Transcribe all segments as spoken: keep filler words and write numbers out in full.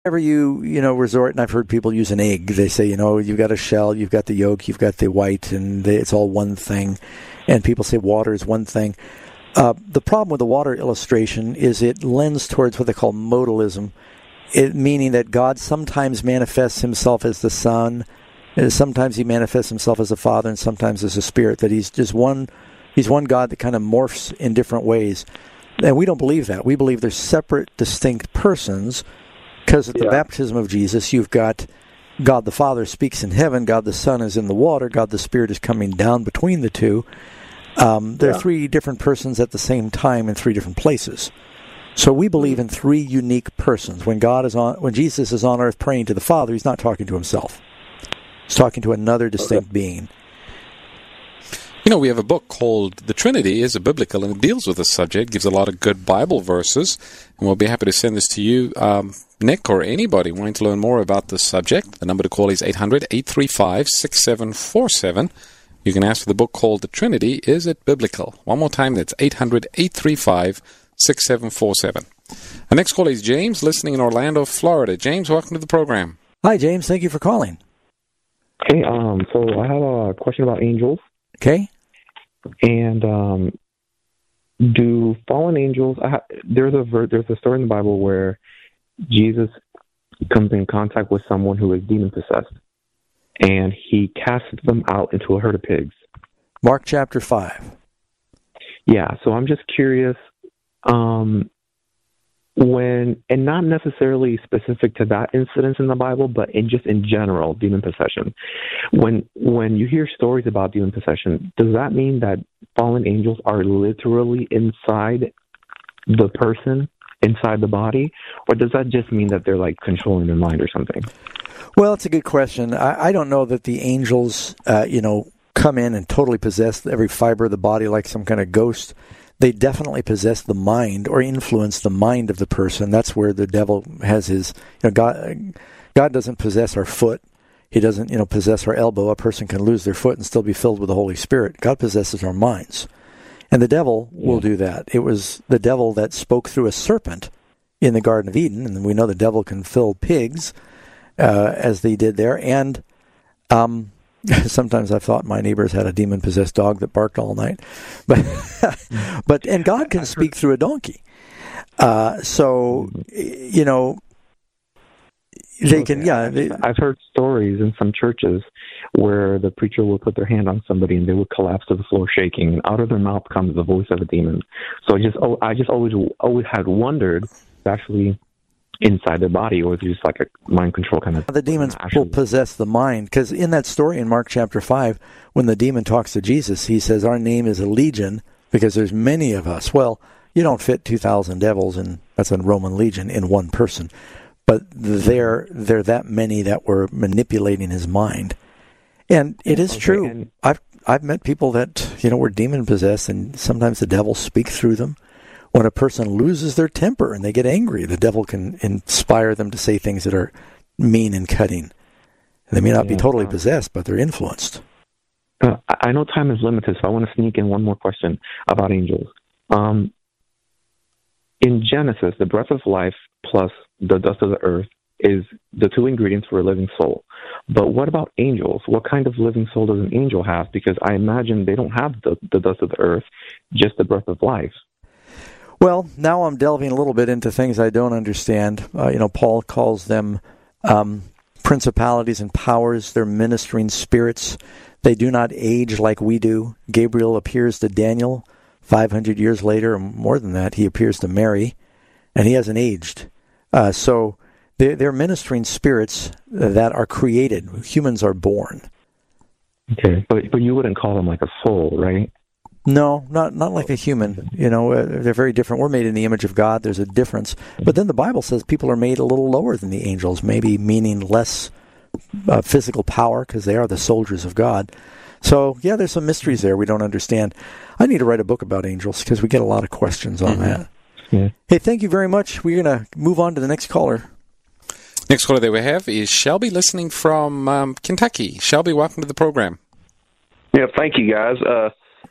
Whenever you, you know, resort, and I've heard people use an egg, they say, you know, you've got a shell, you've got the yolk, you've got the white, and they, it's all one thing. And people say water is one thing. Uh, the problem with the water illustration is it lends towards what they call modalism, it, meaning that God sometimes manifests himself as the Son, and sometimes he manifests himself as a Father, and sometimes as a Spirit, that he's just one, he's one God that kind of morphs in different ways. And we don't believe that. We believe they're separate, distinct persons. Because at the yeah. baptism of Jesus, you've got God the Father speaks in heaven, God the Son is in the water, God the Spirit is coming down between the two. Um, there yeah. are three different persons at the same time in three different places. So we believe in three unique persons. When God is on, when Jesus is on earth praying to the Father, he's not talking to himself. He's talking to another distinct okay. being. You know, we have a book called The Trinity is a Biblical, and it deals with this subject, gives a lot of good Bible verses, and we'll be happy to send this to you, um, Nick, or anybody wanting to learn more about this subject. The number to call is eight hundred, eight three five, six seven four seven. You can ask for the book called The Trinity is it Biblical. One more time, that's eight hundred, eight three five, six seven four seven. Our next call is James, listening in Orlando, Florida. James, welcome to the program. Hi, James. Thank you for calling. Hey, um, so I have a question about angels. Okay. And um, do fallen angels? I ha- there's a ver- there's a story in the Bible where Jesus comes in contact with someone who is demon possessed, and he casts them out into a herd of pigs. Mark chapter five. Yeah. So I'm just curious, um, when, and not necessarily specific to that incident in the Bible, but in just in general, demon possession. When when you hear stories about demon possession, does that mean that fallen angels are literally inside the person, inside the body, or does that just mean that they're like controlling their mind or something? Well, it's a good question. I, I don't know that the angels, uh, you know, come in and totally possess every fiber of the body like some kind of ghost. They definitely possess the mind or influence the mind of the person. That's where the devil has his, you know, God, God doesn't possess our foot. He doesn't, you know, possess our elbow. A person can lose their foot and still be filled with the Holy Spirit. God possesses our minds. And the devil will do that. It was the devil that spoke through a serpent in the Garden of Eden, and we know the devil can fill pigs, uh, as they did there. And um, sometimes I've thought my neighbors had a demon-possessed dog that barked all night. But, but and God can speak through a donkey. Uh, so, you know, they okay. can, yeah. They, I've heard stories in some churches where the preacher will put their hand on somebody and they would collapse to the floor shaking. And out of their mouth comes the voice of a demon. So I just, oh, I just always, always had wondered, actually inside their body, or is it just like a mind control kind of? The demons will possess the mind, because in that story in Mark chapter five, when the demon talks to Jesus, he says, "Our name is a legion because there's many of us." Well, you don't fit two thousand devils, and that's a Roman legion, in one person. But there, there are that many that were manipulating his mind. And it is okay, true. And I've I've met people that, you know, were demon possessed, and sometimes the devil speaks through them. When a person loses their temper and they get angry, the devil can inspire them to say things that are mean and cutting. They may not yeah, be totally uh, possessed, but they're influenced. Uh, I know time is limited, so I want to sneak in one more question about angels. Um, in Genesis, the breath of life plus the dust of the earth is the two ingredients for a living soul. But what about angels? What kind of living soul does an angel have? Because I imagine they don't have the, the dust of the earth, just the breath of life. Well, now I'm delving a little bit into things I don't understand. Uh, you know, Paul calls them um, principalities and powers. They're ministering spirits. They do not age like we do. Gabriel appears to Daniel five hundred years later, or more than that. He appears to Mary, and he hasn't aged. Uh, so they're, they're ministering spirits that are created. Humans are born. Okay, but but you wouldn't call them like a soul, right? No, not not like a human. You know, uh, they're very different. We're made in the image of God. There's a difference. But then the Bible says people are made a little lower than the angels, maybe meaning less uh, physical power, because they are the soldiers of God. So, yeah, there's some mysteries there we don't understand. I need to write a book about angels, because we get a lot of questions on mm-hmm. that. Yeah. Hey, thank you very much. We're going to move on to the next caller. Next caller that we have is Shelby, listening from um, Kentucky. Shelby, welcome to the program. Yeah, thank you, guys. Uh,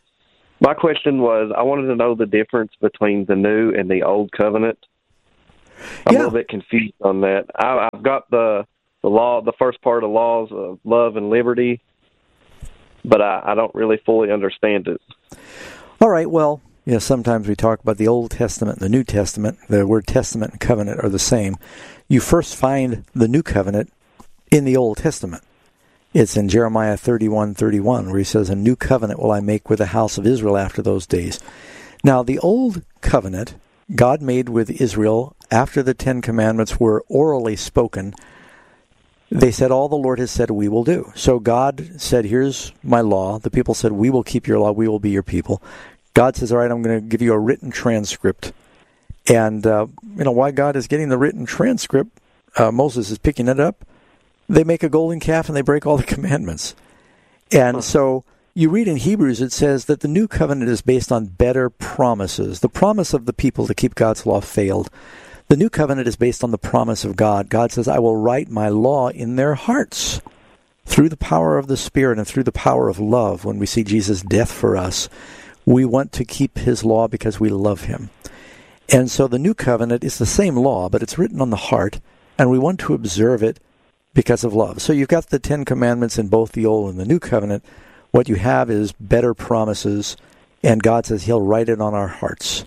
my question was, I wanted to know the difference between the New and the Old Covenant. I'm Yeah. a little bit confused on that. I, I've got the the law, the first part of laws of love and liberty, but I, I don't really fully understand it. All right, well, you know, sometimes we talk about the Old Testament and the New Testament. The word testament and covenant are the same. You first find the New Covenant in the Old Testament. It's in Jeremiah thirty-one thirty-one, where he says, "A new covenant will I make with the house of Israel after those days." Now, the Old Covenant God made with Israel after the Ten Commandments were orally spoken. They said, all the Lord has said we will do. So God said, here's my law. The people said, we will keep your law. We will be your people. God says, all right, I'm going to give you a written transcript. And, uh, you know, why God is getting the written transcript, uh, Moses is picking it up. They make a golden calf and they break all the commandments. And so you read in Hebrews, it says that the new covenant is based on better promises. The promise of the people to keep God's law failed. The new covenant is based on the promise of God. God says, I will write my law in their hearts through the power of the Spirit and through the power of love. When we see Jesus' death for us, we want to keep his law because we love him. And so the new covenant is the same law, but it's written on the heart, and we want to observe it because of love. So you've got the Ten Commandments in both the Old and the New Covenant. What you have is better promises, and God says he'll write it on our hearts.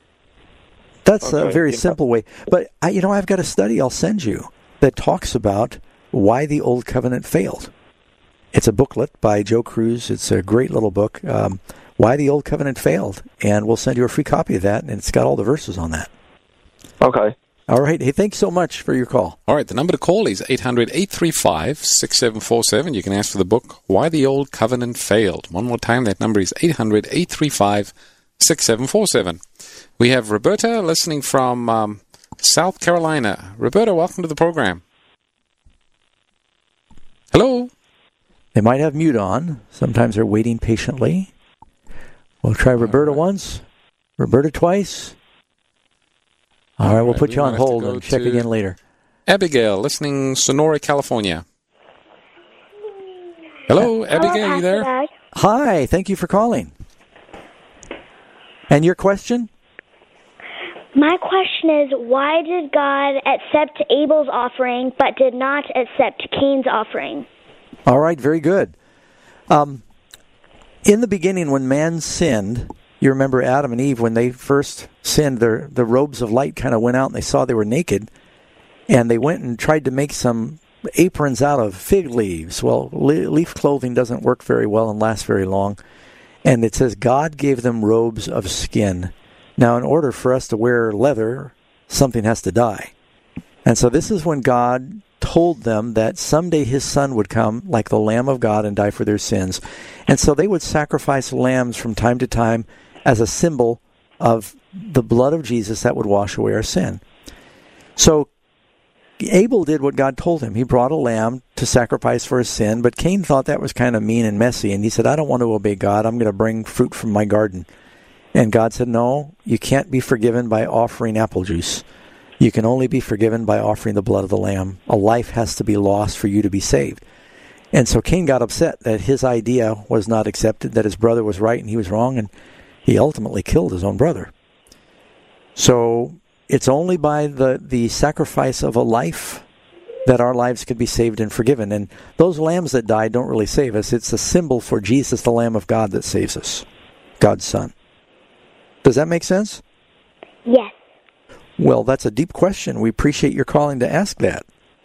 That's okay. A very yeah. simple way. But, I, you know, I've got a study I'll send you that talks about why the Old Covenant failed. It's a booklet by Joe Cruz. It's a great little book, um, Why the Old Covenant Failed. And we'll send you a free copy of that, and it's got all the verses on that. Okay. All right. Hey, thanks so much for your call. All right. The number to call is eight hundred, eight three five, six seven four seven. You can ask for the book, Why the Old Covenant Failed. One more time, that number is eight hundred, eight three five, six seven four seven. We have Roberta listening from um, South Carolina. Roberta, welcome to the program. Hello. They might have mute on. Sometimes they're waiting patiently. We'll try Roberta right. once, Roberta twice. All, All right, we'll right. put you we on hold and check again later. Abigail, listening Sonora, California. Hello, Abigail, Hello, you there? Doug. Hi, thank you for calling. And your question? My question is, why did God accept Abel's offering but did not accept Cain's offering? All right, very good. Um, in the beginning, when man sinned, you remember Adam and Eve, when they first sinned, their the robes of light kind of went out and they saw they were naked. And they went and tried to make some aprons out of fig leaves. Well, leaf clothing doesn't work very well and last very long. And it says God gave them robes of skin. Now, in order for us to wear leather, something has to die. And so this is when God told them that someday his son would come like the Lamb of God and die for their sins. And so they would sacrifice lambs from time to time as a symbol of the blood of Jesus that would wash away our sin. So Abel did what God told him. He brought a lamb to sacrifice for his sin, but Cain thought that was kind of mean and messy, and he said, I don't want to obey God. I'm going to bring fruit from my garden. And God said, no, you can't be forgiven by offering apple juice. You can only be forgiven by offering the blood of the lamb. A life has to be lost for you to be saved. And so Cain got upset that his idea was not accepted, that his brother was right and he was wrong, and he ultimately killed his own brother. So it's only by the, the sacrifice of a life that our lives could be saved and forgiven. And those lambs that died don't really save us. It's a symbol for Jesus, the Lamb of God, that saves us, God's Son. Does that make sense? Yes. Well, that's a deep question. We appreciate your calling to ask that.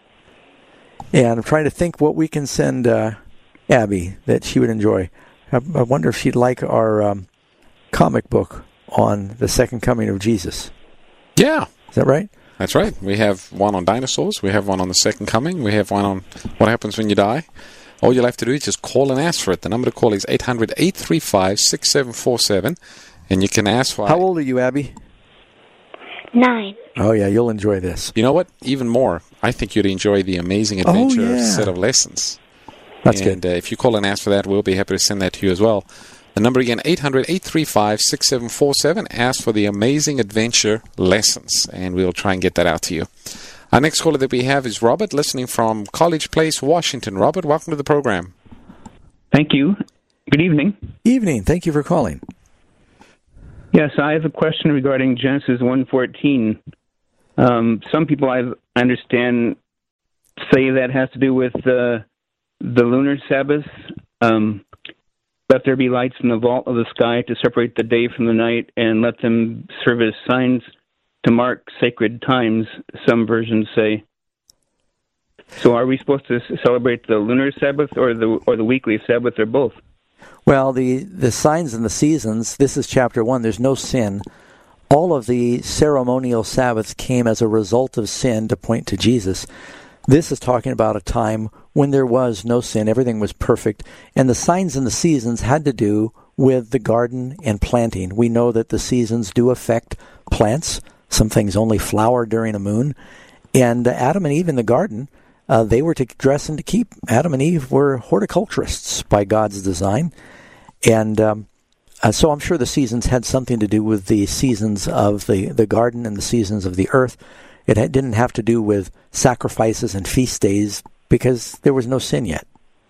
And I'm trying to think what we can send uh, Abby that she would enjoy. I, I wonder if she'd like our um, comic book on the second coming of Jesus. Yeah. Is that right? That's right. We have one on dinosaurs. We have one on the second coming. We have one on what happens when you die. All you'll have to do is just call and ask for it. The number to call is eight hundred, eight three five, six seven four seven. And you can ask for... How old are you, Abby? Nine. Oh, yeah, you'll enjoy this. You know what? Even more, I think you'd enjoy the Amazing Adventure oh, yeah. set of lessons. That's and, good. And uh, if you call and ask for that, we'll be happy to send that to you as well. The number again, eight hundred, eight three five, six seven four seven. Ask for the Amazing Adventure lessons, and we'll try and get that out to you. Our next caller that we have is Robert, listening from College Place, Washington. Robert, welcome to the program. Thank you. Good evening. Evening. Thank you for calling. Yes, I have a question regarding Genesis one fourteen. Um, some people I understand say that has to do with uh, the lunar Sabbath. Um, let there be lights in the vault of the sky to separate the day from the night, and let them serve as signs to mark sacred times, some versions say. So are we supposed to celebrate the lunar Sabbath or the or the weekly Sabbath, or both? Well, the, the signs and the seasons, this is chapter one, there's no sin. All of the ceremonial Sabbaths came as a result of sin to point to Jesus. This is talking about a time when there was no sin, everything was perfect, and the signs and the seasons had to do with the garden and planting. We know that the seasons do affect plants. Some things only flower during a moon. And Adam and Eve in the garden, uh, they were to dress and to keep. Adam and Eve were horticulturists by God's design. And um, uh, so I'm sure the seasons had something to do with the seasons of the, the garden and the seasons of the earth. It had, didn't have to do with sacrifices and feast days because there was no sin yet.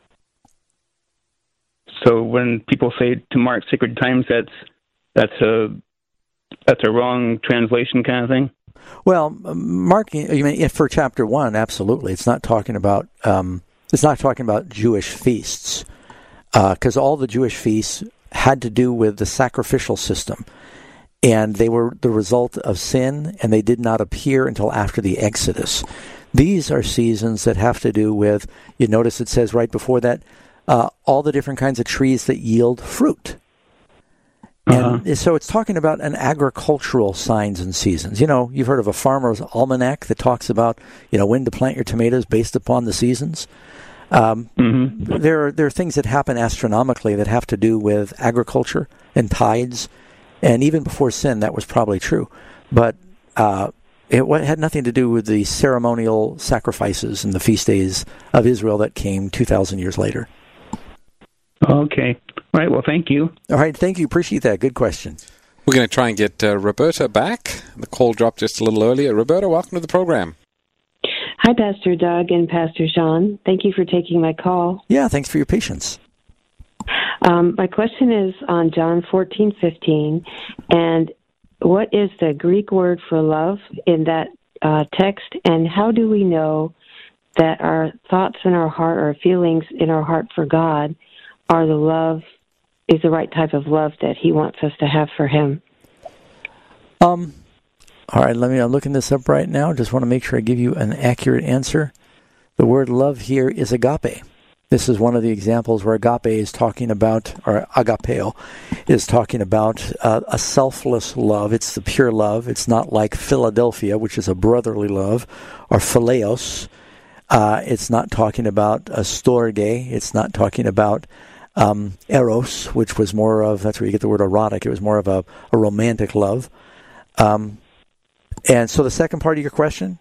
So when people say to mark sacred times, that's that's a that's a wrong translation kind of thing? Well, marking, you mean for chapter one, absolutely. It's not talking about um, it's not talking about Jewish feasts, because uh, all the Jewish feasts had to do with the sacrificial system, and they were the result of sin, and they did not appear until after the Exodus. These are seasons that have to do with, you notice it says right before that, uh, all the different kinds of trees that yield fruit. Uh-huh. And so it's talking about an agricultural signs and seasons. You know, you've heard of a farmer's almanac that talks about, you know, when to plant your tomatoes based upon the seasons. Um, mm-hmm. There are there are things that happen astronomically that have to do with agriculture and tides, and even before sin, that was probably true. But uh, it had nothing to do with the ceremonial sacrifices and the feast days of Israel that came two thousand years later. Okay. All right. Well, thank you. All right. Thank you. Appreciate that. Good question. We're going to try and get uh, Roberta back. The call dropped just a little earlier. Roberta, welcome to the program. Hi, Pastor Doug and Pastor Sean. Thank you for taking my call. Yeah, thanks for your patience. Um, my question is on John fourteen fifteen, and what is the Greek word for love in that uh, text, and how do we know that our thoughts in our heart, our feelings in our heart for God are the love, is the right type of love that He wants us to have for Him? Um. All right, let me, I'm looking this up right now. Just want to make sure I give you an accurate answer. The word love here is agape. This is one of the examples where agape is talking about, or agapeo, is talking about uh, a selfless love. It's the pure love. It's not like Philadelphia, which is a brotherly love, or phileos. Uh, it's not talking about a storge. It's not talking about um, eros, which was more of, that's where you get the word erotic. It was more of a, a romantic love. Um And so the second part of your question?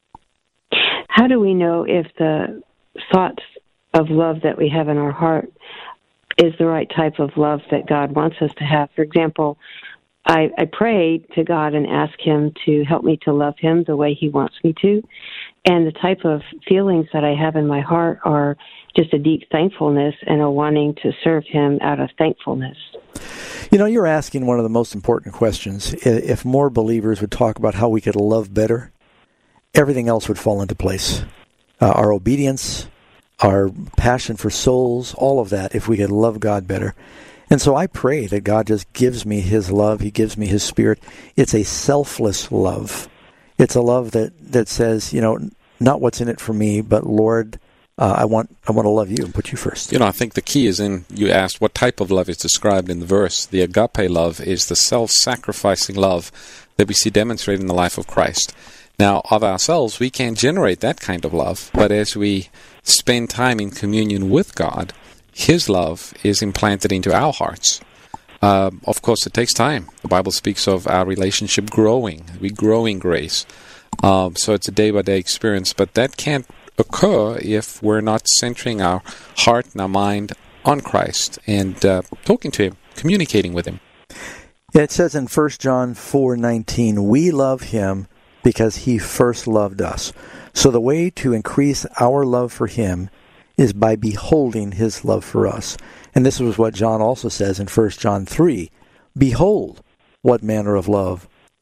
How do we know if the thoughts of love that we have in our heart is the right type of love that God wants us to have? For example, I, I pray to God and ask Him to help me to love Him the way He wants me to. And the type of feelings that I have in my heart are just a deep thankfulness and a wanting to serve Him out of thankfulness. You know, you're asking one of the most important questions. If more believers would talk about how we could love better, everything else would fall into place. Uh, our obedience, our passion for souls, all of that, if we could love God better. And so I pray that God just gives me His love. He gives me His Spirit. It's a selfless love. It's a love that, that says, you know, not what's in it for me, but Lord, Uh, I want I want to love you and put you first. You know, I think the key is in, you asked what type of love is described in the verse. The agape love is the self-sacrificing love that we see demonstrated in the life of Christ. Now, of ourselves, we can't generate that kind of love, but as we spend time in communion with God, His love is implanted into our hearts. Uh, of course, it takes time. The Bible speaks of our relationship growing. We grow in grace. Um, so it's a day-by-day experience, but that can't occur if we're not centering our heart and our mind on Christ and uh, talking to Him, communicating with Him. It says in First John four nineteen, we love Him because He first loved us. So the way to increase our love for Him is by beholding His love for us. And this is what John also says in First John three, behold what manner of love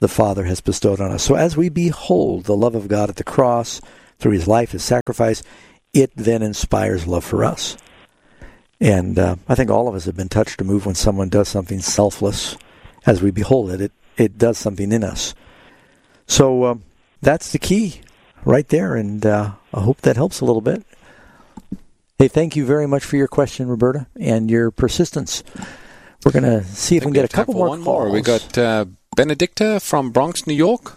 the Father has bestowed on us. So as we behold the love of God at the cross, through his life, his sacrifice, it then inspires love for us. And uh, I think all of us have been touched to move when someone does something selfless. As we behold it, it, it does something in us. So uh, that's the key right there, and uh, I hope that helps a little bit. Hey, thank you very much for your question, Roberta, and your persistence. We're going to see if we can get a couple more one calls. more. We got uh, Benedicta from Bronx, New York.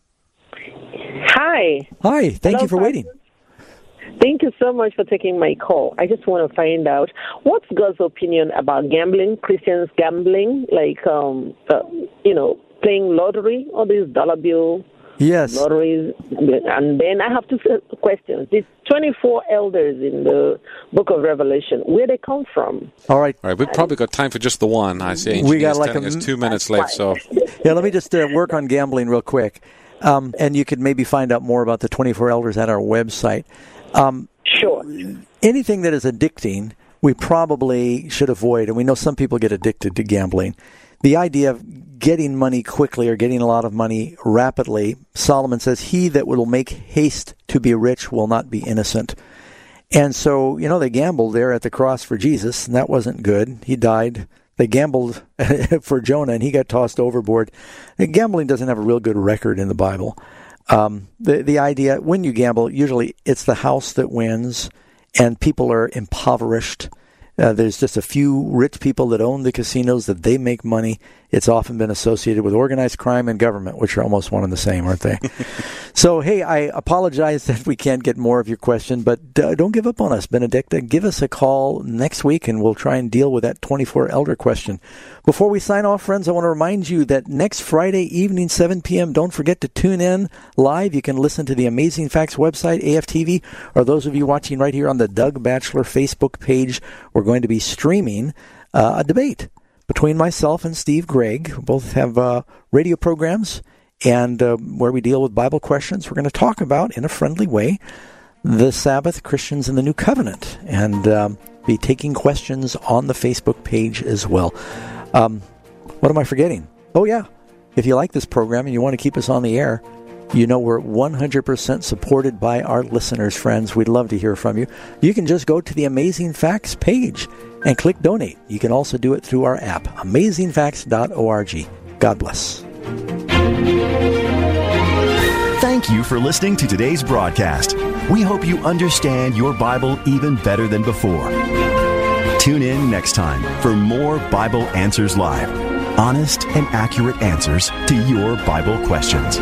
Hi. Hi. Thank Hello, you for Pastor. waiting. Thank you so much for taking my call. I just want to find out what's God's opinion about gambling, Christians gambling, like, um, uh, you know, playing lottery, all these dollar bill yes. lotteries. And then I have two questions. These twenty-four elders in the book of Revelation, where they come from? All right. All right, we've probably got time for just the one. I see We got engineers like telling a us m- two minutes left, so... Yeah, let me just uh, work on gambling real quick. Um, and you could maybe find out more about the twenty-four elders at our website. Um, sure. Anything that is addicting, we probably should avoid. And we know some people get addicted to gambling. The idea of getting money quickly or getting a lot of money rapidly, Solomon says, he that will make haste to be rich will not be innocent. And so, you know, they gambled there at the cross for Jesus, and that wasn't good. He died. They gambled for Jonah, and he got tossed overboard. And gambling doesn't have a real good record in the Bible. Um, the the idea, when you gamble, usually it's the house that wins, and people are impoverished. Uh, there's just a few rich people that own the casinos, that they make money. It's often been associated with organized crime and government, which are almost one and the same, aren't they? So, hey, I apologize that we can't get more of your question, but uh, don't give up on us, Benedicta. Give us a call next week, and we'll try and deal with that twenty-four elder question. Before we sign off, friends, I want to remind you that next Friday evening, seven p.m., don't forget to tune in live. You can listen to the Amazing Facts website, A F T V, or those of you watching right here on the Doug Batchelor Facebook page. We're going to be streaming uh, a debate between myself and Steve Gregg, who both have uh, radio programs, and uh, where we deal with Bible questions. We're going to talk about, in a friendly way, the Sabbath, Christians in the New Covenant, and um, be taking questions on the Facebook page as well. Um, what am I forgetting? Oh, yeah. If you like this program and you want to keep us on the air, you know we're one hundred percent supported by our listeners, friends. We'd love to hear from you. You can just go to the Amazing Facts page and click Donate. You can also do it through our app, amazing facts dot org. God bless. Thank you for listening to today's broadcast. We hope you understand your Bible even better than before. Tune in next time for more Bible Answers Live. Honest and accurate answers to your Bible questions.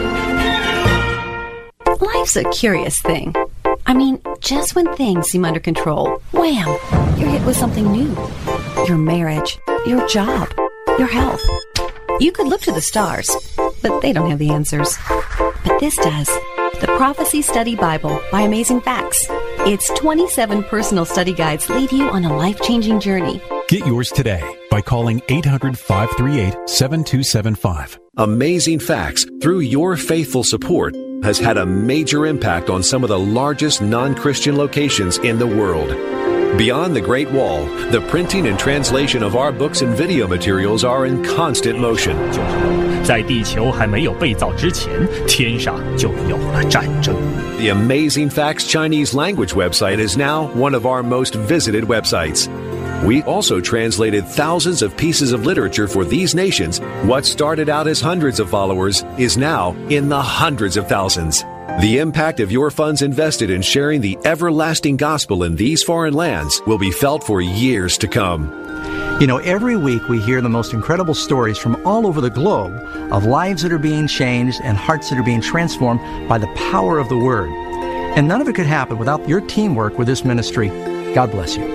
Life's a curious thing. I mean, just when things seem under control, wham, you're hit with something new. Your marriage, your job, your health. You could look to the stars, but they don't have the answers. But this does. The Prophecy Study Bible by Amazing Facts. Its twenty-seven personal study guides lead you on a life-changing journey. Get yours today by calling eight hundred, five three eight, seven two seven five. Amazing Facts, through your faithful support, has had a major impact on some of the largest non-Christian locations in the world. Beyond the Great Wall, the printing and translation of our books and video materials are in constant motion. 在地球还没有被造之前，天上就有了战争。 The Amazing Facts Chinese language website is now one of our most visited websites. We also translated thousands of pieces of literature for these nations. What started out as hundreds of followers is now in the hundreds of thousands. The impact of your funds invested in sharing the everlasting gospel in these foreign lands will be felt for years to come. You know, every week we hear the most incredible stories from all over the globe of lives that are being changed and hearts that are being transformed by the power of the Word. And none of it could happen without your teamwork with this ministry. God bless you.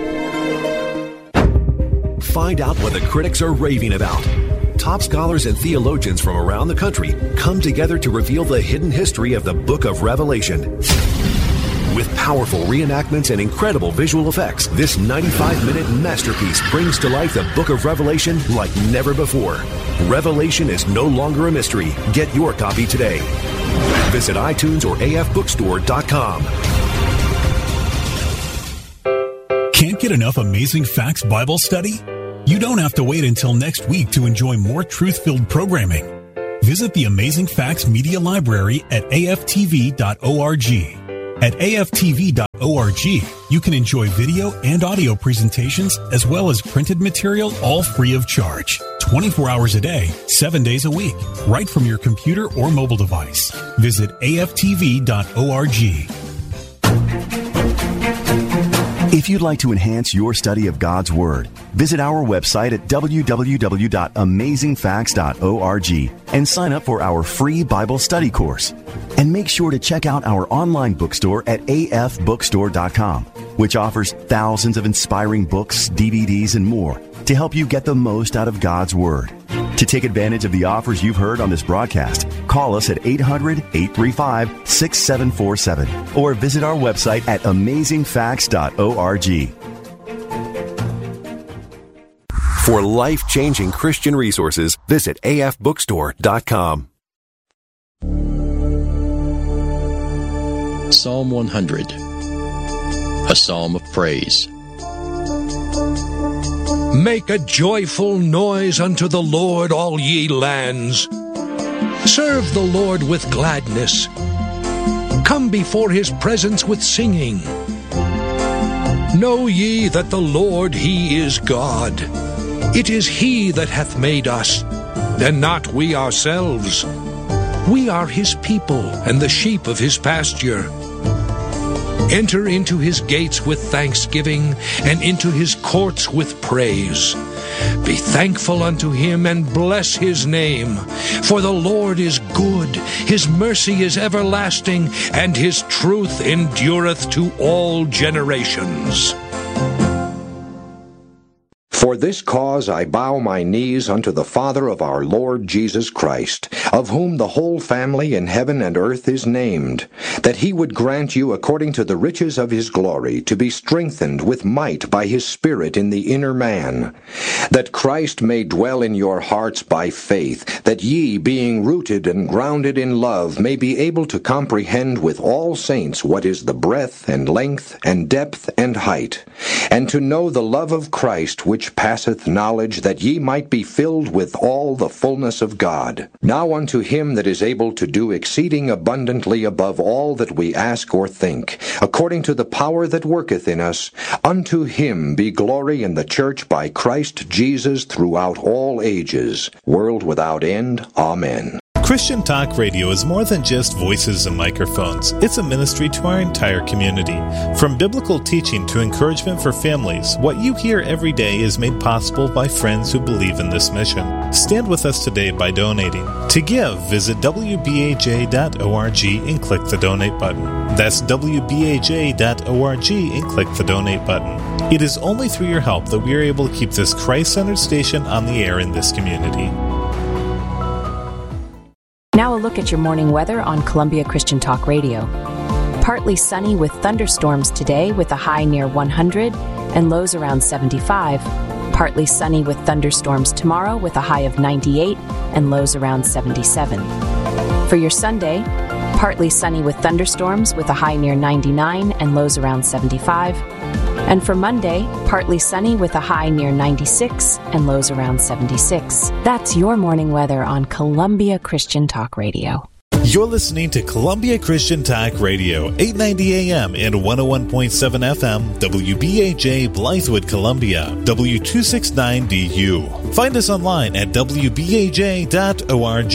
Find out what the critics are raving about. Top scholars and theologians from around the country come together to reveal the hidden history of the Book of Revelation. With powerful reenactments and incredible visual effects, this ninety-five minute masterpiece brings to life the Book of Revelation like never before. Revelation is no longer a mystery. Get your copy today. Visit iTunes or A F bookstore dot com. Can't get enough Amazing Facts Bible study? You don't have to wait until next week to enjoy more truth-filled programming. Visit the Amazing Facts Media Library at A F T V dot org. At A F T V dot org, you can enjoy video and audio presentations as well as printed material, all free of charge. twenty-four hours a day, seven days a week, right from your computer or mobile device. Visit A F T V dot org. If you'd like to enhance your study of God's Word, visit our website at w w w dot amazing facts dot org and sign up for our free Bible study course. And make sure to check out our online bookstore at a f bookstore dot com, which offers thousands of inspiring books, D V Ds, and more to help you get the most out of God's Word. To take advantage of the offers you've heard on this broadcast, call us at eight hundred, eight three five, six seven four seven or visit our website at amazing facts dot org. For life-changing Christian resources, visit a f bookstore dot com. Psalm one hundred, a psalm of praise. Make a joyful noise unto the Lord, all ye lands. Serve the Lord with gladness. Come before his presence with singing. Know ye that the Lord, he is God. It is he that hath made us, and not we ourselves. We are his people, and the sheep of his pasture. Enter into his gates with thanksgiving, and into his courts with praise. Be thankful unto him, and bless his name. For the Lord is good, his mercy is everlasting, and his truth endureth to all generations. For this cause I bow my knees unto the Father of our Lord Jesus Christ, of whom the whole family in heaven and earth is named, that he would grant you according to the riches of his glory to be strengthened with might by his Spirit in the inner man, that Christ may dwell in your hearts by faith, that ye, being rooted and grounded in love, may be able to comprehend with all saints what is the breadth and length and depth and height, and to know the love of Christ which passeth knowledge, that ye might be filled with all the fullness of God. Now unto him that is able to do exceeding abundantly above all that we ask or think, according to the power that worketh in us, unto him be glory in the church by Christ Jesus throughout all ages, world without end. Amen. Christian Talk Radio is more than just voices and microphones. It's a ministry to our entire community. From biblical teaching to encouragement for families, what you hear every day is made possible by friends who believe in this mission. Stand with us today by donating. To give, visit w b a j dot org and click the donate button. That's w b a j dot org and click the donate button. It is only through your help that we are able to keep this Christ-centered station on the air in this community. Now a look at your morning weather on Columbia Christian Talk Radio. Partly sunny with thunderstorms today with a high near one hundred and lows around seventy-five. Partly sunny with thunderstorms tomorrow with a high of ninety-eight and lows around seventy-seven. For your Sunday, partly sunny with thunderstorms with a high near ninety-nine and lows around seventy-five. And for Monday, partly sunny with a high near ninety-six and lows around seventy-six. That's your morning weather on Columbia Christian Talk Radio. You're listening to Columbia Christian Talk Radio, eight ninety A M and one oh one point seven F M, W B A J, Blythewood, Columbia, W two sixty-nine D U. Find us online at w b a j dot org.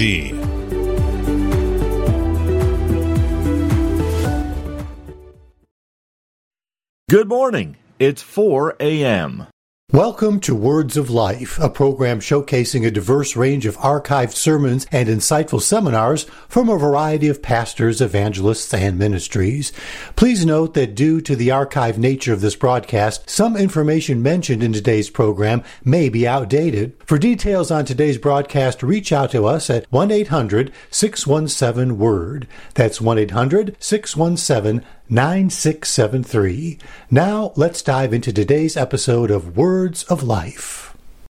Good morning. It's four A M Welcome to Words of Life, a program showcasing a diverse range of archived sermons and insightful seminars from a variety of pastors, evangelists, and ministries. Please note that due to the archived nature of this broadcast, some information mentioned in today's program may be outdated. For details on today's broadcast, reach out to us at one eight hundred six one seven word. That's one eight hundred six one seven nine six seven three. Now, let's dive into today's episode of Words of Life.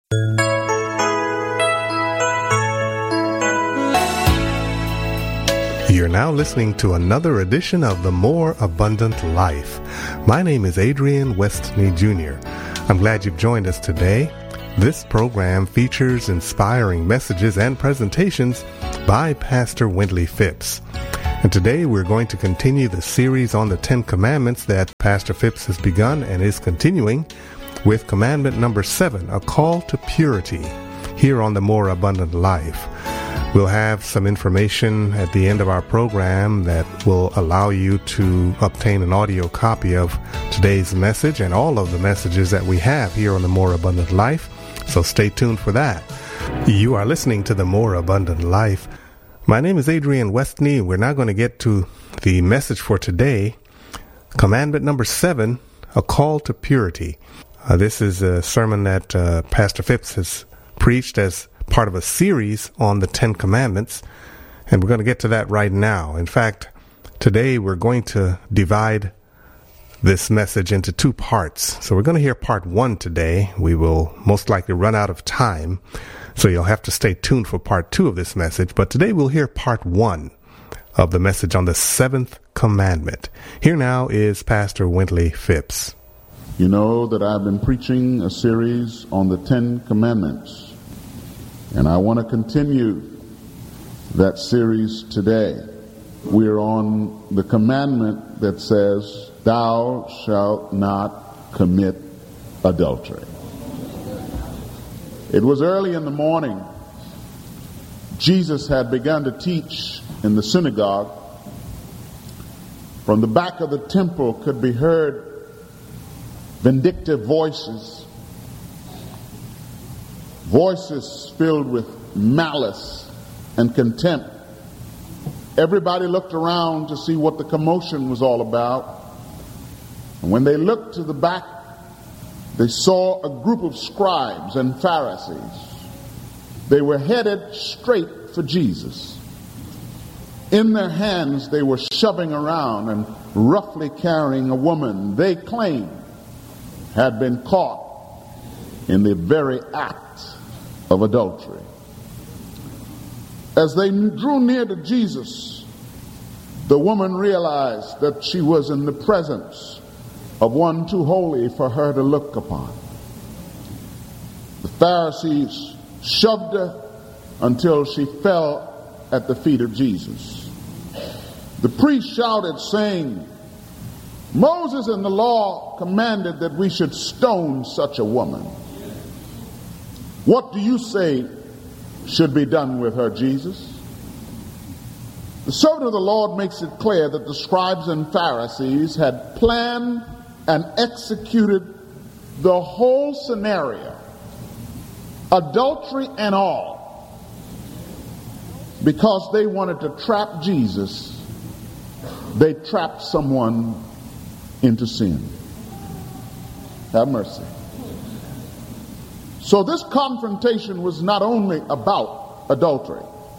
You're now listening to another edition of The More Abundant Life. My name is Adrian Westney Junior I'm glad you've joined us today. This program features inspiring messages and presentations by Pastor Wendley Phipps. And today we're going to continue the series on the Ten Commandments that Pastor Phipps has begun and is continuing with commandment number seven, a call to purity, here on the More Abundant Life. We'll have some information at the end of our program that will allow you to obtain an audio copy of today's message and all of the messages that we have here on the More Abundant Life. So stay tuned for that. You are listening to the More Abundant Life. My name is Adrian Westney. We're now going to get to the message for today. Commandment number seven, a call to purity. Uh, this is a sermon that uh, Pastor Phipps has preached as part of a series on the Ten Commandments, and we're going to get to that right now. In fact, today we're going to divide this message into two parts. So we're going to hear part one today. We will most likely run out of time, so you'll have to stay tuned for part two of this message. But today we'll hear part one of the message on the seventh commandment. Here now is Pastor Wendley Phipps. You know that I've been preaching a series on the Ten Commandments, and I want to continue that series today. We're on the commandment that says, "Thou shalt not commit adultery." It was early in the morning. Jesus had begun to teach in the synagogue. From the back of the temple could be heard vindictive voices, voices filled with malice and contempt. Everybody looked around to see what the commotion was all about. And when they looked to the back, they saw a group of scribes and Pharisees. They were headed straight for Jesus. In their hands, they were shoving around and roughly carrying a woman they claimed had been caught in the very act of adultery. As they drew near to Jesus, the woman realized that she was in the presence of one too holy for her to look upon. The Pharisees shoved her until she fell at the feet of Jesus. The priest shouted, saying, "Moses in the law commanded that we should stone such a woman. What do you say should be done with her, Jesus?" The servant of the Lord makes it clear that the scribes and Pharisees had planned and executed the whole scenario, adultery and all, because they wanted to trap Jesus. They trapped someone into sin. Have mercy. So this confrontation was not only about adultery.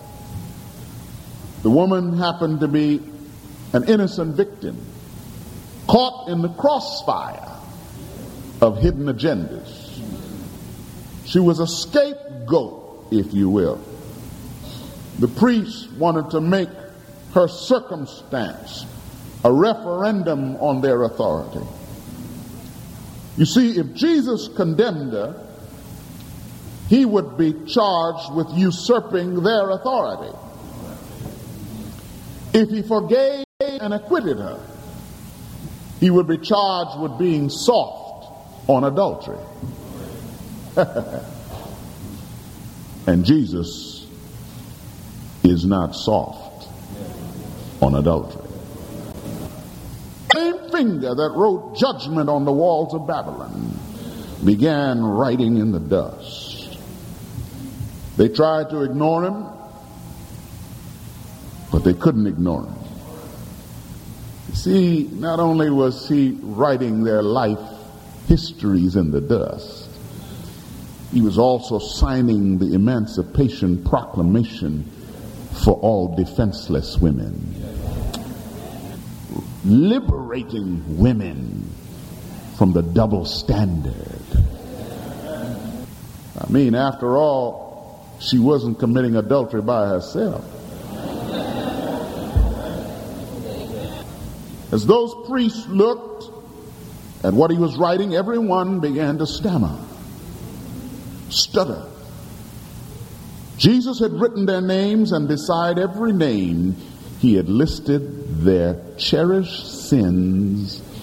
The woman happened to be an innocent victim, caught in the crossfire of hidden agendas. She was a scapegoat, if you will. The priest wanted to make her circumstance a referendum on their authority. You see, if Jesus condemned her, he would be charged with usurping their authority. If he forgave and acquitted her, he would be charged with being soft on adultery. And Jesus is not soft on adultery. The same finger that wrote judgment on the walls of Babylon began writing in the dust. They tried to ignore him, but they couldn't ignore him. You see, not only was he writing their life histories in the dust, he was also signing the Emancipation Proclamation for all defenseless women, liberating women from the double standard. I mean, after all, she wasn't committing adultery by herself. As those priests looked at what he was writing, everyone began to stammer. stutter. Jesus had written their names, and beside every name, he had listed their cherished sins